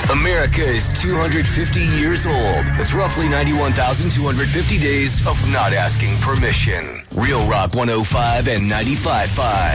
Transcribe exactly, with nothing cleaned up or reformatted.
America is two hundred fifty years old. That's roughly ninety-one thousand two hundred fifty days of not asking permission. Real Rock one oh five and ninety-five point five.